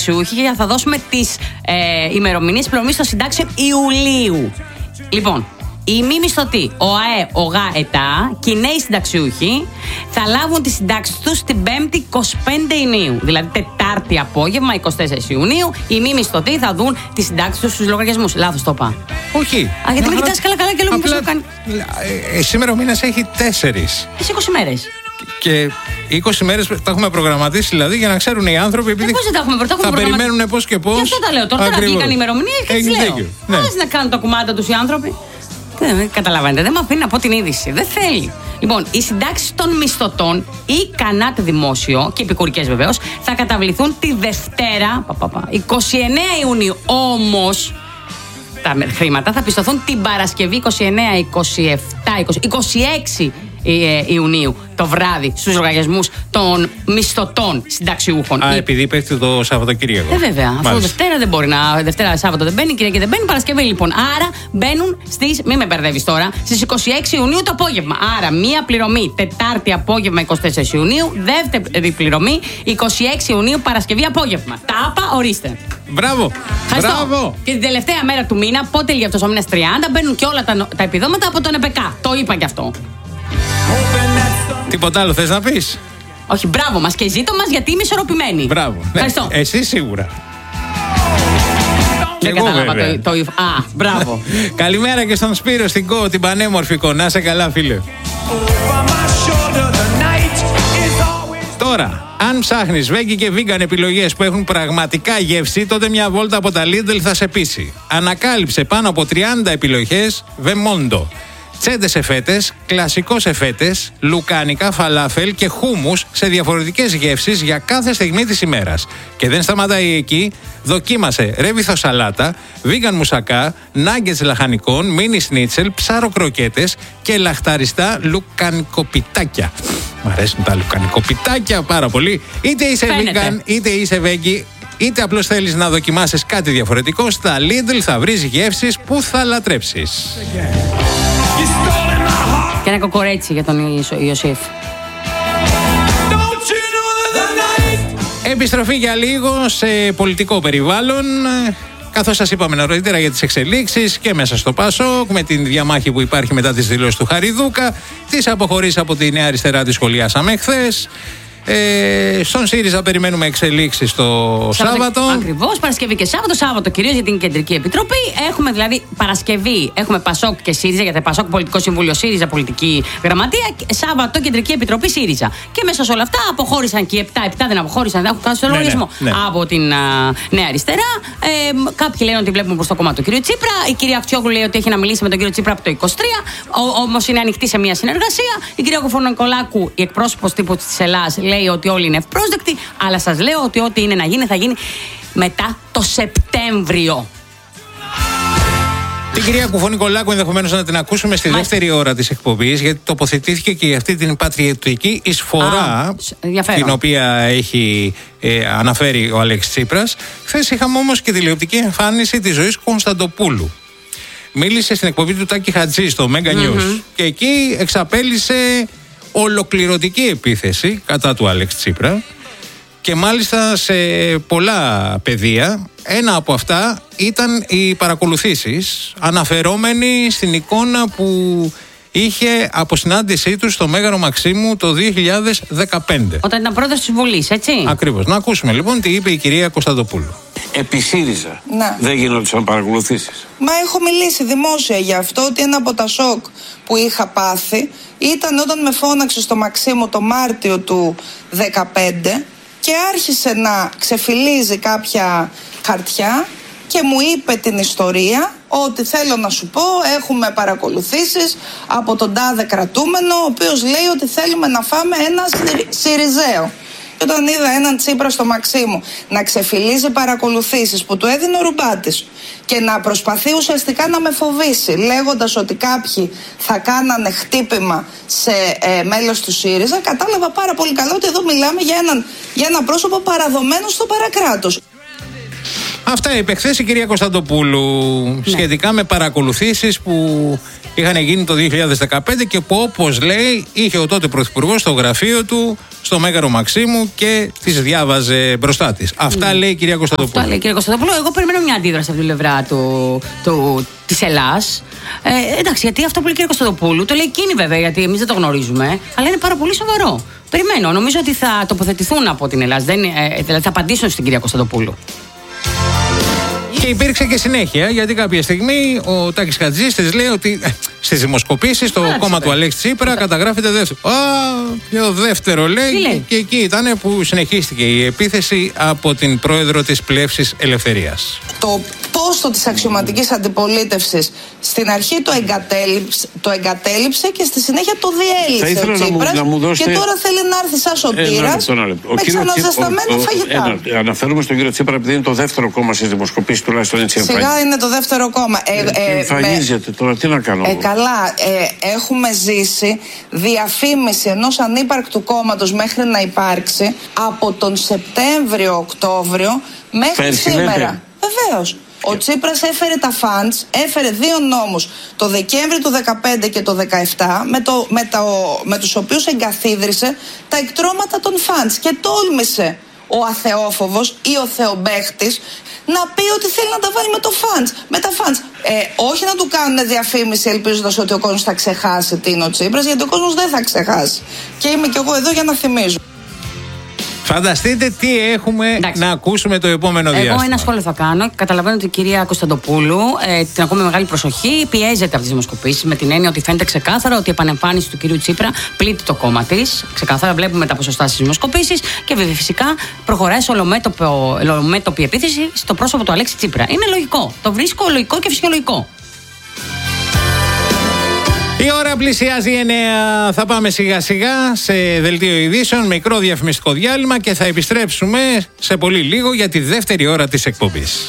συνταξιούχοι και θα δώσουμε τις ημερομηνίες πληρωμής των συντάξεων Ιουλίου. Λοιπόν, οι μη μισθωτοί, ο ΑΕ, ο ΓΑΕΤΑ και οι νέοι συνταξιούχοι θα λάβουν τις συντάξεις τους την 5η 25 Ιουνίου. Δηλαδή Τετάρτη απόγευμα 24 Ιουνίου. Οι μη μισθωτοί θα δουν τις συντάξεις τους στους λογαριασμούς. Λάθος το είπα. Όχι. Γιατί με κοιτάς καλά και λέω μήπως έχω κάνει. Σήμερα ο μήνας έχει 4. Είσαι 20 μέρες. Και 20 μέρες τα έχουμε προγραμματίσει δηλαδή για να ξέρουν οι άνθρωποι. Επειδή πώς δεν τα έχουμε θα περιμένουν πώς και πώς. Γι' αυτό τα λέω. Τώρα βγήκαν οι ημερομηνίες και τις λέω. Ναι. Ας να κάνουν τα κουμάντα τους οι άνθρωποι. Καταλαβαίνετε, δεν με αφήνει να πω την είδηση. Δεν θέλει. Λοιπόν, οι συντάξεις των μισθωτών ή κανάτ δημόσιο και επικουρικές βεβαίως θα καταβληθούν τη Δευτέρα 29 Ιουνίου. Όμως τα χρήματα θα πιστωθούν την Παρασκευή 26 Ιουνίου το βράδυ στους λογαριασμούς των μισθωτών συνταξιούχων. Επειδή πέφτει το Σαββατοκύριακο. Βέβαια. Αφού Δευτέρα δεν μπορεί να. Δευτέρα, Σάββατο δεν μπαίνει, Κυριακή δεν μπαίνει, Παρασκευή λοιπόν. Άρα μπαίνουν στις. Μην με μπερδεύεις τώρα. Στις 26 Ιουνίου το απόγευμα. Άρα μία πληρωμή Τετάρτη απόγευμα 24 Ιουνίου. Δεύτερη πληρωμή 26 Ιουνίου Παρασκευή απόγευμα. Τα άπα, ορίστε. Μπράβο! Μπράβο! Και την τελευταία μέρα του μήνα, πότε λύγει αυτός ο μήνας 30, μπαίνουν και όλα τα επιδόματα από τον ΕΠΕΚΑ. Το είπα κι αυτό. Τίποτα άλλο θες να πεις? Όχι, μπράβο μας και ζήτω μας γιατί είμαι ισορροπημένη. Μπράβο. Ευχαριστώ. Ναι, εσύ σίγουρα. Δεν κατάλαβα το Α, μπράβο. Καλημέρα και στον Σπύρο, στην Κο, την πανέμορφη Κο. Να είσαι καλά, φίλε. Τώρα, αν ψάχνεις veggie και vegan επιλογές που έχουν πραγματικά γεύση, τότε μια βόλτα από τα Lidl θα σε πείσει. Ανακάλυψε πάνω από 30 επιλογές Vemondo. Τσέντες σε φέτες, κλασικό σε φέτες, λουκάνικα, φαλάφελ και χούμους σε διαφορετικές γεύσεις για κάθε στιγμή της ημέρας. Και δεν σταματάει εκεί, δοκίμασε ρέβιθο σαλάτα, vegan μουσακά, νάγκετς λαχανικών, μίνι σνίτσελ, ψάρο κροκέτες και λαχταριστά λουκανικοπιτάκια. Μ' αρέσουν τα λουκανικοπιτάκια πάρα πολύ. Είτε είσαι vegan, είτε είσαι veggie, είτε απλώς θέλεις να δοκιμάσεις κάτι διαφορετικό, στα Lidl θα βρεις γεύσεις που θα λατρέψεις. Και ένα κοκορέτσι για τον Ιωσήφ. Επιστροφή για λίγο σε πολιτικό περιβάλλον. Καθώς σας είπαμε νωρίτερα για τις εξελίξεις και μέσα στο ΠΑΣΟΚ, με την διαμάχη που υπάρχει μετά τις δηλώσεις του Χαριδούκα, τις αποχωρήσεις από τη Νέα Αριστερά τη σχολιάσαμε χθες. Στον ΣΥΡΙΖΑ περιμένουμε εξελίξεις το Σάββατο. Ακριβώς, Παρασκευή και Σάββατο. Σάββατο κυρίως για την Κεντρική Επιτροπή. Έχουμε δηλαδή Παρασκευή, έχουμε ΠΑΣΟΚ και ΣΥΡΙΖΑ, γιατί ΠΑΣΟΚ Πολιτικό Συμβούλιο, ΣΥΡΙΖΑ Πολιτική Γραμματεία. Σάββατο Κεντρική Επιτροπή ΣΥΡΙΖΑ. Και μέσα σε όλα αυτά αποχώρησαν και οι 7 δεν αποχώρησαν, δεν έχουν κάνει στο λογαριασμό από την Νέα Αριστερά. Κάποιοι λένε ότι βλέπουμε προς το κόμμα του κ. Τσίπρα. Η κυρία Αξιόγλου λέει ότι έχει να μιλήσει με τον κ. Τσίπρα από το 23. Όμως είναι ανοιχτή σε μια συνεργασία. Η κυρία Κουφωνικολάκου, η εκπρόσωπος τύπου της Ελλάδας, λέει ότι όλοι είναι ευπρόσδεκτοι, αλλά σας λέω ότι ό,τι είναι να γίνει θα γίνει μετά το Σεπτέμβριο. Την κυρία Κουφωνικολάκου ενδεχομένως να την ακούσουμε στη δεύτερη ώρα της εκπομπής, γιατί τοποθετήθηκε και για αυτή την πατριωτική εισφορά την οποία έχει αναφέρει ο Αλέξης Τσίπρας. Χθες είχαμε όμως και τηλεοπτική εμφάνιση της Ζωής Κωνσταντοπούλου. Μίλησε στην εκπομπή του Τάκη Χατζή στο Mega News και εκεί εξαπέλυσε ολοκληρωτική επίθεση κατά του Άλεξ Τσίπρα και μάλιστα σε πολλά πεδία. Ένα από αυτά ήταν οι παρακολουθήσεις, αναφερόμενοι στην εικόνα που είχε από συνάντησή του στο Μέγαρο Μαξίμου το 2015. Όταν ήταν πρόεδρος της Βουλής, έτσι. Ακριβώς. Να ακούσουμε λοιπόν τι είπε η κυρία Κωνσταντοπούλου. Επί ΣΥΡΙΖΑ δεν γινόντουσαν παρακολουθήσεις? Μα έχω μιλήσει δημόσια για αυτό, ότι ένα από τα σοκ που είχα πάθει ήταν όταν με φώναξε στο Μαξίμου το Μάρτιο του 2015 και άρχισε να ξεφυλίζει κάποια χαρτιά και μου είπε την ιστορία ότι θέλω να σου πω, έχουμε παρακολουθήσεις από τον τάδε κρατούμενο, ο οποίος λέει ότι θέλουμε να φάμε ένα Σιριζέο. Και όταν είδα έναν Τσίπρα στο Μαξίμου να ξεφυλίζει παρακολουθήσεις που του έδινε ο Ρουμπάτης και να προσπαθεί ουσιαστικά να με φοβήσει, λέγοντας ότι κάποιοι θα κάνανε χτύπημα σε μέλος του ΣΥΡΙΖΑ, κατάλαβα πάρα πολύ καλά ότι εδώ μιλάμε για ένα πρόσωπο παραδομένο στο παρακράτος. Αυτά είπε χθες η κυρία Κωνσταντοπούλου σχετικά με παρακολουθήσεις που είχαν γίνει το 2015 και που, όπως λέει, είχε ο τότε πρωθυπουργός στο γραφείο του στο Μέγαρο Μαξίμου και τις διάβαζε μπροστά της. Αυτά λέει η κυρία Κωνσταντοπούλου. Αυτά λέει η κυρία Κωνσταντοπούλου. Εγώ περιμένω μια αντίδραση από την πλευρά της Ελλάς. Εντάξει, γιατί αυτό που λέει η κυρία Κωνσταντοπούλου το λέει εκείνη βέβαια, γιατί εμείς δεν το γνωρίζουμε, αλλά είναι πάρα πολύ σοβαρό. Περιμένω. Νομίζω ότι θα τοποθετηθούν από την Ελλάδα. Δηλαδή θα απαντήσουν στην κυρία Κωνσταντοπούλου. Και υπήρξε και συνέχεια, γιατί κάποια στιγμή ο Τάκης Χατζής της λέει ότι στις δημοσκοπήσεις το κόμμα του Αλέξη Τσίπρα καταγράφεται δεύτερο. Ποιο δεύτερο λέει, και εκεί ήταν που συνεχίστηκε η επίθεση από την πρόεδρο της Πλεύσης Ελευθερίας. Το πόστο της αξιωματικής αντιπολίτευσης στην αρχή το εγκατέλειψε και στη συνέχεια το διέλυσε ο Τσίπρας και τώρα θέλει να έρθει σαν σωτήρας με ξαναζεσταμένα φαγητά. Αναφέρουμε στον κύριο Τσίπρα επειδή είναι το δεύτερο κόμμα στις δημοσκοπήσεις, τουλάχιστον έτσι εμφανίζεται. Σιγά είναι το δεύτερο κόμμα. Εμφανίζεται τώρα, τι να κάνω. Καλά, έχουμε ζήσει διαφήμιση ενός ανύπαρκτου κόμματος μέχρι να υπάρξει από τον Σεπτέμβριο-Οκτώβριο μέχρι σήμερα. Βεβαίως. Ο Τσίπρας έφερε τα φαντς, έφερε 2 νόμους το Δεκέμβρη του 2015 και το 2017 με τους οποίους εγκαθίδρυσε τα εκτρώματα των φαντς και τόλμησε ο αθεόφοβος ή ο θεομπαίχτης να πει ότι θέλει να τα βάλει με τα φαντς. Όχι να του κάνουν διαφήμιση ελπίζοντας ότι ο κόσμος θα ξεχάσει τι είναι ο Τσίπρας, γιατί ο κόσμος δεν θα ξεχάσει. Και είμαι κι εγώ εδώ για να θυμίζω. Φανταστείτε τι έχουμε να ακούσουμε το επόμενο διάστημα. Εγώ ένα σχόλιο θα κάνω. Καταλαβαίνω ότι η κυρία Κωνσταντοπούλου την ακούμε με μεγάλη προσοχή. Πιέζεται από τις δημοσκοπήσεις με την έννοια ότι φαίνεται ξεκάθαρα ότι η επανεμφάνιση του κυρίου Τσίπρα πλήττει το κόμμα της. Ξεκάθαρα βλέπουμε τα ποσοστά στις δημοσκοπήσεις και βέβαια φυσικά προχωράει σε ολομέτωπη επίθεση στο πρόσωπο του Αλέξη Τσίπρα. Είναι λογικό. Το βρίσκω λογικό και φυσιολογικό. Η ώρα πλησιάζει 9. Θα πάμε σιγά σιγά σε δελτίο ειδήσεων, μικρό διαφημιστικό διάλειμμα και θα επιστρέψουμε σε πολύ λίγο για τη δεύτερη ώρα της εκπομπής.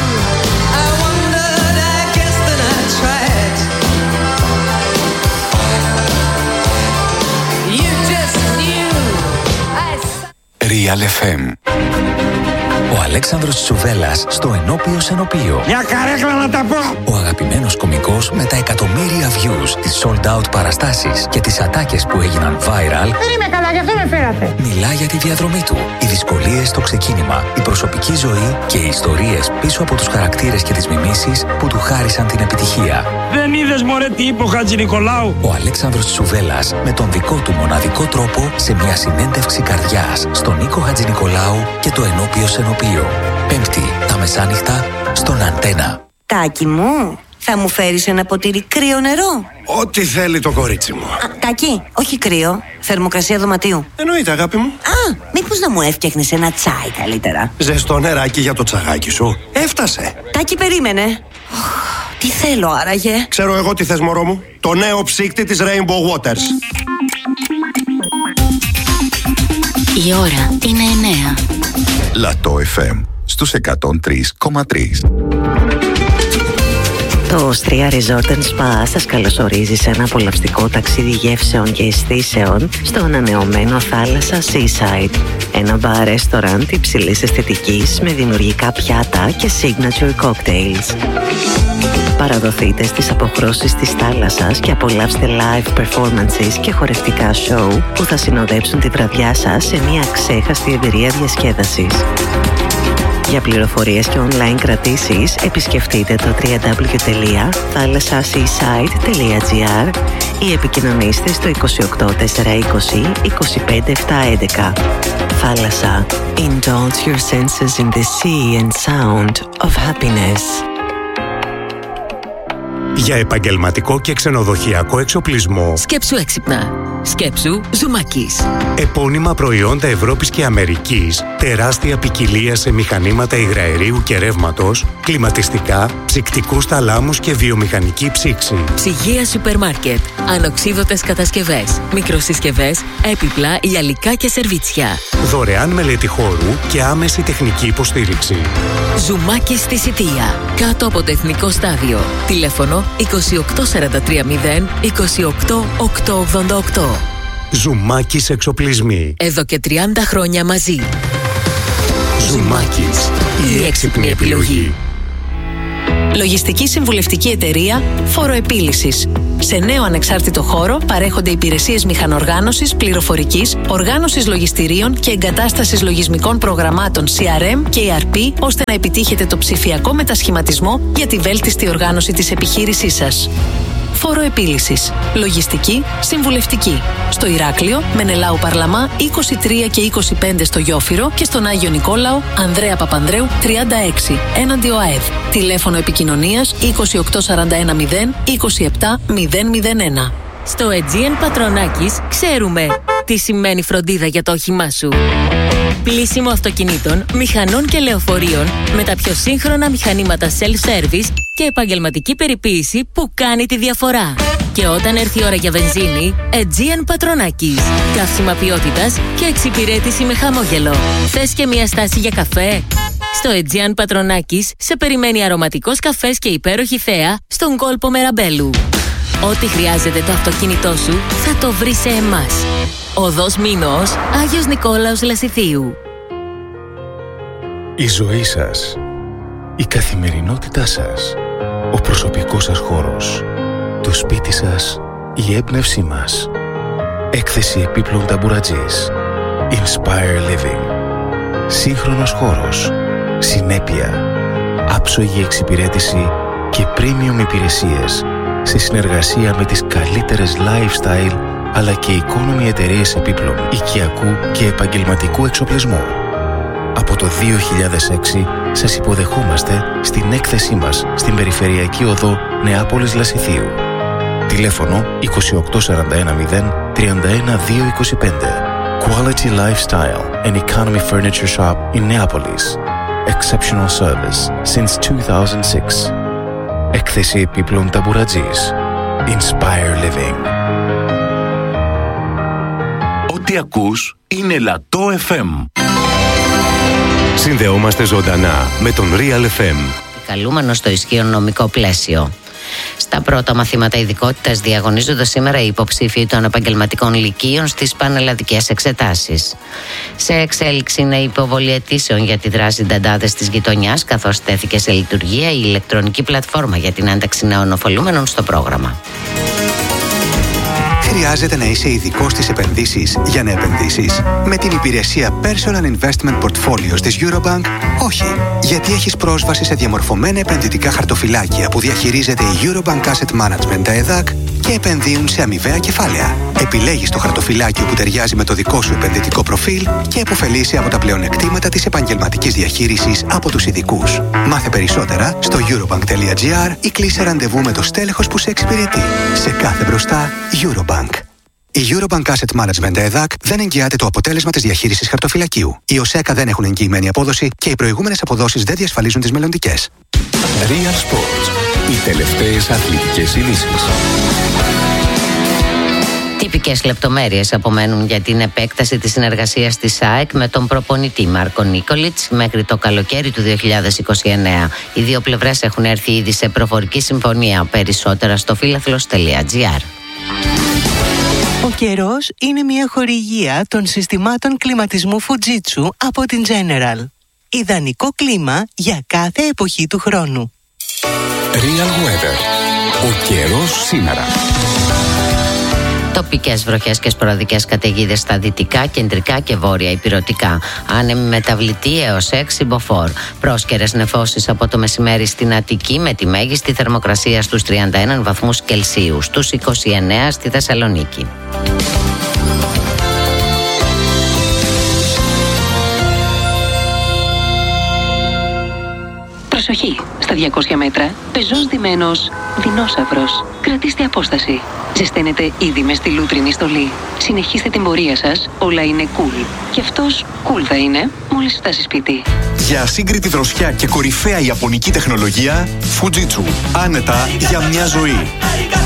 Real FM. Ο Αλέξανδρος Τσουβέλλας στο Ενώπιος Ενωπείο. Μια καρέκλα να τα πω! Ο αγαπημένος κωμικός με τα εκατομμύρια views, τις sold out παραστάσεις και τις ατάκες που έγιναν viral. Δεν είμαι καλά, γι' αυτό με φέρατε. Μιλά για τη διαδρομή του, οι δυσκολίες στο ξεκίνημα, η προσωπική ζωή και οι ιστορίες πίσω από τους χαρακτήρες και τις μιμήσεις που του χάρισαν την επιτυχία. Δεν είδες μωρέ τι είπε ο Χατζηνικολάου? Ο Αλέξανδρος Τσουβέλλας με τον δικό του μοναδικό τρόπο σε μια συνέντευξη καρδιάς στον Νίκο Χατζηνικολάου και το Ενώπιος Ενωπείο. Πέμπτη τα μεσάνυχτα στον Αντένα. Τάκη μου, θα μου φέρεις ένα ποτήρι κρύο νερό? Ό,τι θέλει το κορίτσι μου. Τάκη, όχι κρύο, θερμοκρασία δωματίου. Εννοείται, αγάπη μου. Μήπως να μου έφτιαχνες ένα τσάι καλύτερα? Ζεστό νεράκι για το τσαγάκι σου. Έφτασε. Τάκη, περίμενε. Τι θέλω άραγε? Ξέρω εγώ τι θες, μωρό μου. Το νέο ψύκτη της Rainbow Waters. Η ώρα είναι 9. Λατό FM στους 103,3. Το Osteria Resort & Spa σας καλωσορίζει σε ένα απολαυστικό ταξίδι γεύσεων και αισθήσεων στο ανανεωμένο θάλασσα Seaside. Ένα μπαρ ρεστοραντ υψηλής αισθητικής με δημιουργικά πιάτα και signature cocktails. Παραδοθείτε στις αποχρώσεις της θάλασσας και απολαύστε live performances και χορευτικά show που θα συνοδέψουν τη βραδιά σας σε μια αξέχαστη εμπειρία διασκέδασης. Για πληροφορίες και online κρατήσεις επισκεφτείτε το www.thalassaseaside.gr ή επικοινωνήστε στο 28420 25711. Θάλασσα. Indulge your senses in the sea and sound of happiness. Για επαγγελματικό και ξενοδοχειακό εξοπλισμό. Σκέψου έξυπνα. Σκέψου Ζουμάκης. Επώνυμα προϊόντα Ευρώπης και Αμερικής, τεράστια ποικιλία σε μηχανήματα υγραερίου και ρεύματος, κλιματιστικά, ψυκτικούς θαλάμους και βιομηχανική ψήξη. Ψυγεία σούπερ μάρκετ, ανοξίδωτες κατασκευές, μικροσυσκευές, έπιπλα, λιαλικά και σερβίτσια. Δωρεάν μελέτη χώρου και άμεση τεχνική υποστήριξη. Ζουμάκης στη Σιτία, κάτω από το Εθνικό Στάδιο. Τηλέφωνο 28430 28888. Ζουμάκης εξοπλισμοί. Εδώ και 30 χρόνια μαζί. Ζουμάκης, η έξυπνη επιλογή. Λογιστική συμβουλευτική εταιρεία Φοροεπίλυσης. Σε νέο ανεξάρτητο χώρο παρέχονται υπηρεσίες μηχανοργάνωσης, πληροφορικής, οργάνωσης λογιστηρίων και εγκατάστασης λογισμικών προγραμμάτων CRM και ERP, ώστε να επιτύχετε το ψηφιακό μετασχηματισμό για τη βέλτιστη οργάνωση της επιχείρησής σας. Φόρο επίλυσης, λογιστική, συμβουλευτική. Στο Ηράκλειο, Μενελάου Παρλαμά 23 και 25 στο Γιόφυρο και στον Άγιο Νικόλαο, Ανδρέα Παπανδρέου 36, έναντι ΟΑΕΔ. Τηλέφωνο επικοινωνίας 28410 27001. Στο Aegean Πατρονάκης ξέρουμε τι σημαίνει φροντίδα για το όχημά σου. Πλύσιμο αυτοκινήτων, μηχανών και λεωφορείων με τα πιο σύγχρονα μηχανήματα self-service και επαγγελματική περιποίηση που κάνει τη διαφορά. Και όταν έρθει η ώρα για βενζίνη, Aegean Πατρονάκης. Καύσιμα ποιότητας και εξυπηρέτηση με χαμόγελο. Θες και μια στάση για καφέ? Στο Aegean Πατρονάκης σε περιμένει αρωματικός καφές και υπέροχη θέα στον κόλπο Μεραμπέλου. Ό,τι χρειάζεται το αυτοκίνητό σου θα το βρεις σε εμάς. Οδός Μήνος, Άγιος Νικόλαος Λασιθίου. Η ζωή σας, η καθημερινότητά σας, ο προσωπικός σας χώρος, το σπίτι σας, η έμπνευσή μας. Έκθεση επίπλων ταμπουρατζής. Inspire Living. Σύγχρονος χώρος, συνέπεια, άψογη εξυπηρέτηση και premium υπηρεσίες σε συνεργασία με τις καλύτερες lifestyle αλλά και economy εταιρείες επίπλων, οικιακού και επαγγελματικού εξοπλισμού. Από το 2006 σας υποδεχόμαστε στην έκθεσή μας στην Περιφερειακή Οδό Νεάπολης Λασιθίου. Τηλέφωνο 28410 31225. Quality Lifestyle and Economy Furniture Shop in Neapolis. Exceptional service since 2006. Έκθεση επίπλων ταμπουρατζής. Inspire Living. Ό,τι ακούς είναι Λατό FM. Συνδεόμαστε ζωντανά με τον Real FM. Καλούμενο στο ισχύον νομικό πλαίσιο. Στα πρώτα μαθήματα ειδικότητας διαγωνίζονται σήμερα οι υποψήφοι των επαγγελματικών λυκείων στις πανελλαδικές εξετάσεις. Σε εξέλιξη είναι η υποβολή αιτήσεων για τη δράση νταντάδες της γειτονιάς, καθώς τέθηκε σε λειτουργία η ηλεκτρονική πλατφόρμα για την ένταξη νέων οφολούμενων στο πρόγραμμα. Χρειάζεται να είσαι ειδικός στις επενδύσεις για να επενδύσεις? Με την υπηρεσία Personal Investment Portfolios της Eurobank, όχι. Γιατί έχεις πρόσβαση σε διαμορφωμένα επενδυτικά χαρτοφυλάκια που διαχειρίζεται η Eurobank Asset Management, τα ΕΔΑΚ, και επενδύουν σε αμοιβαία κεφάλαια. Επιλέγεις το χαρτοφυλάκιο που ταιριάζει με το δικό σου επενδυτικό προφίλ και επωφελείσαι από τα πλεονεκτήματα της επαγγελματικής διαχείρισης από τους ειδικούς. Μάθε περισσότερα στο eurobank.gr ή κλείσε ραντεβού με το στέλεχος που σε εξυπηρετεί. Σε κάθε μπροστά, Eurobank. Η Eurobank Asset Management ΕΔΑΚ δεν εγγυάται το αποτέλεσμα της διαχείρισης χαρτοφυλακίου. Οι ΟΣΕΚΑ δεν έχουν εγγυημένη απόδοση και οι προηγούμενες αποδόσεις δεν διασφαλίζουν τις μελλοντικές. Real Sports. Οι τελευταίες αθλητικές ειδήσεις. Τυπικές λεπτομέρειες απομένουν για την επέκταση της συνεργασίας της ΑΕΚ με τον προπονητή Μάρκο Νίκολιτς μέχρι το καλοκαίρι του 2029. Οι δύο πλευρές έχουν έρθει ήδη σε προφορική συμφωνία. Περισσότερα στο φίλαθλος.gr. Ο καιρός είναι μια χορηγία των συστημάτων κλιματισμού Fujitsu από την General. Ιδανικό κλίμα για κάθε εποχή του χρόνου. Real Weather. Ο καιρός σήμερα. Τοπικές βροχές και σποραδικές καταιγίδες στα δυτικά, κεντρικά και βόρεια ηπειρωτικά. Άνεμη μεταβλητή έως 6 μποφόρ. Πρόσκαιρες νεφώσεις από το μεσημέρι στην Αττική με τη μέγιστη θερμοκρασία στους 31 βαθμούς Κελσίου, στους 29 στη Θεσσαλονίκη. Προσοχή! Στα 200 μέτρα, πεζός ντυμένος δεινόσαυρος. Κρατήστε απόσταση. Ζεσταίνετε ήδη μες στη λούτρινη στολή. Συνεχίστε την πορεία σας, όλα είναι cool. Και αυτός cool θα είναι μόλις φτάσει σπίτι. Για ασύγκριτη δροσιά και κορυφαία ιαπωνική τεχνολογία, Fujitsu. Άνετα για μια ζωή.